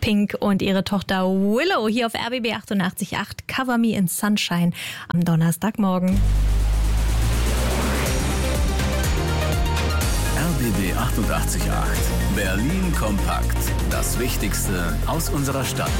Pink und ihre Tochter Willow hier auf RBB 88.8 Cover Me in Sunshine am Donnerstagmorgen. RBB 88.8 Berlin kompakt. Das Wichtigste aus unserer Stadt.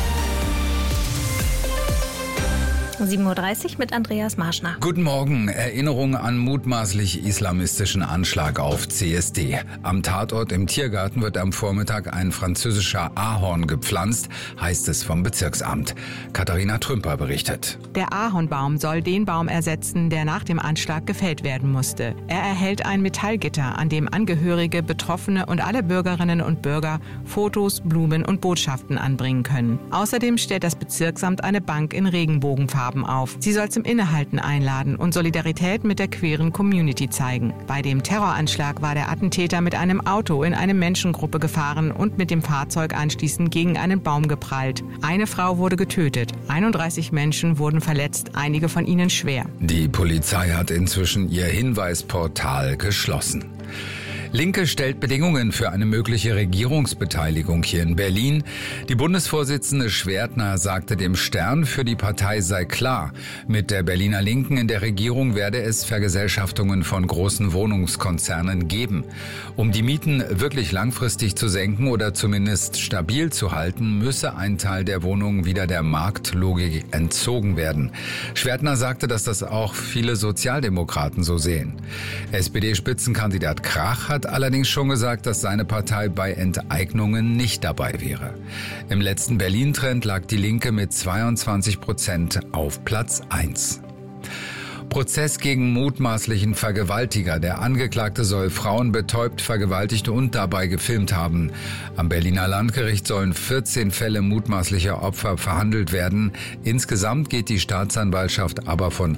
7.30 Uhr mit Andreas Marschner. Guten Morgen. Erinnerung an mutmaßlich islamistischen Anschlag auf CSD. Am Tatort im Tiergarten wird am Vormittag ein französischer Ahorn gepflanzt, heißt es vom Bezirksamt. Katharina Trümper berichtet. Der Ahornbaum soll den Baum ersetzen, der nach dem Anschlag gefällt werden musste. Er erhält ein Metallgitter, an dem Angehörige, Betroffene und alle Bürgerinnen und Bürger Fotos, Blumen und Botschaften anbringen können. Außerdem stellt das Bezirksamt eine Bank in Regenbogenfarben auf. Sie soll zum Innehalten einladen und Solidarität mit der queeren Community zeigen. Bei dem Terroranschlag war der Attentäter mit einem Auto in eine Menschengruppe gefahren und mit dem Fahrzeug anschließend gegen einen Baum geprallt. Eine Frau wurde getötet, 31 Menschen wurden verletzt, einige von ihnen schwer. Die Polizei hat inzwischen ihr Hinweisportal geschlossen. Linke stellt Bedingungen für eine mögliche Regierungsbeteiligung hier in Berlin. Die Bundesvorsitzende Schwertner sagte dem Stern, für die Partei sei klar, mit der Berliner Linken in der Regierung werde es Vergesellschaftungen von großen Wohnungskonzernen geben. Um die Mieten wirklich langfristig zu senken oder zumindest stabil zu halten, müsse ein Teil der Wohnungen wieder der Marktlogik entzogen werden. Schwertner sagte, dass das auch viele Sozialdemokraten so sehen. SPD-Spitzenkandidat Krach hat allerdings schon gesagt, dass seine Partei bei Enteignungen nicht dabei wäre. Im letzten Berlin-Trend lag die Linke mit 22% auf Platz 1. Prozess gegen mutmaßlichen Vergewaltiger. Der Angeklagte soll Frauen betäubt, vergewaltigt und dabei gefilmt haben. Am Berliner Landgericht sollen 14 Fälle mutmaßlicher Opfer verhandelt werden. Insgesamt geht die Staatsanwaltschaft aber von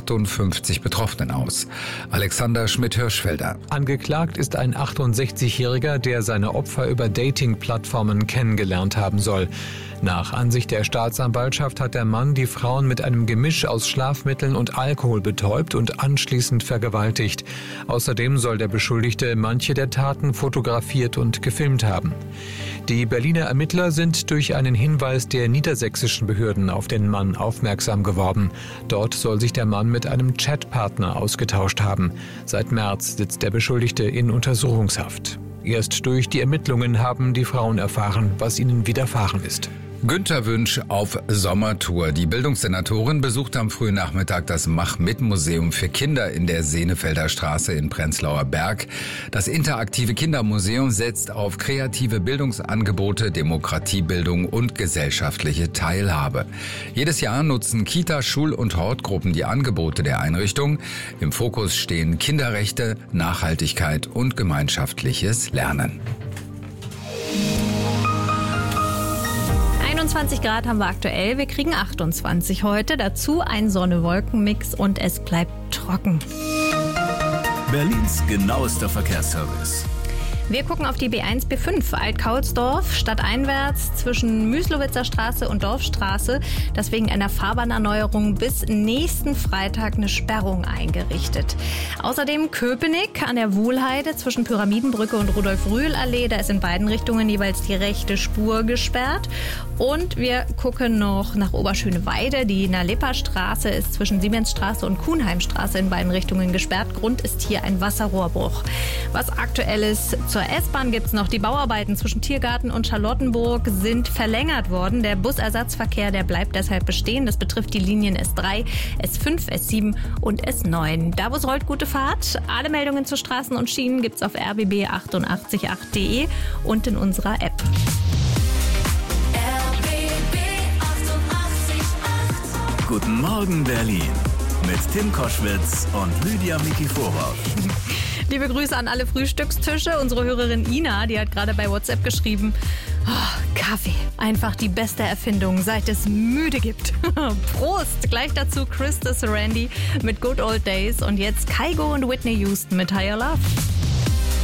58 Betroffenen aus. Alexander Schmidt-Hirschfelder. Angeklagt ist ein 68-Jähriger, der seine Opfer über Dating-Plattformen kennengelernt haben soll. Nach Ansicht der Staatsanwaltschaft hat der Mann die Frauen mit einem Gemisch aus Schlafmitteln und Alkohol betäubt und anschließend vergewaltigt. Außerdem soll der Beschuldigte manche der Taten fotografiert und gefilmt haben. Die Berliner Ermittler sind durch einen Hinweis der niedersächsischen Behörden auf den Mann aufmerksam geworden. Dort soll sich der Mann mit einem Chatpartner ausgetauscht haben. Seit März sitzt der Beschuldigte in Untersuchungshaft. Erst durch die Ermittlungen haben die Frauen erfahren, was ihnen widerfahren ist. Günter Wünsch auf Sommertour. Die Bildungssenatorin besucht am frühen Nachmittag das Mach-Mit-Museum für Kinder in der Senefelder Straße in Prenzlauer Berg. Das interaktive Kindermuseum setzt auf kreative Bildungsangebote, Demokratiebildung und gesellschaftliche Teilhabe. Jedes Jahr nutzen Kita-, Schul- und Hortgruppen die Angebote der Einrichtung. Im Fokus stehen Kinderrechte, Nachhaltigkeit und gemeinschaftliches Lernen. 21 Grad haben wir aktuell, wir kriegen 28 heute, dazu ein Sonne-Wolken-Mix und es bleibt trocken. Berlins genauester Verkehrsservice. Wir gucken auf die B1, B5, Alt-Kaulsdorf, stadteinwärts zwischen Müslowitzer Straße und Dorfstraße. Das wegen einer Fahrbahnerneuerung bis nächsten Freitag eine Sperrung eingerichtet. Außerdem Köpenick an der Wuhlheide zwischen Pyramidenbrücke und Rudolf-Rühl-Allee. Da ist in beiden Richtungen jeweils die rechte Spur gesperrt. Und wir gucken noch nach Oberschöneweide. Die Nalepa-Straße ist zwischen Siemensstraße und Kuhnheimstraße in beiden Richtungen gesperrt. Grund ist hier ein Wasserrohrbruch. Was aktuell ist: zur S-Bahn gibt es noch die Bauarbeiten zwischen Tiergarten und Charlottenburg sind verlängert worden. Der Busersatzverkehr, der bleibt deshalb bestehen. Das betrifft die Linien S3, S5, S7 und S9. Da, wo es rollt, gute Fahrt. Alle Meldungen zu Straßen und Schienen gibt es auf rbb888.de und in unserer App. Guten Morgen Berlin mit Tim Koschwitz und Lydia Mikiforov. Liebe Grüße an alle Frühstückstische. Unsere Hörerin Ina, die hat gerade bei WhatsApp geschrieben: Kaffee, einfach die beste Erfindung, seit es müde gibt. Prost! Gleich dazu Krista Sarandon mit Good Old Days und jetzt Kygo und Whitney Houston mit Higher Love.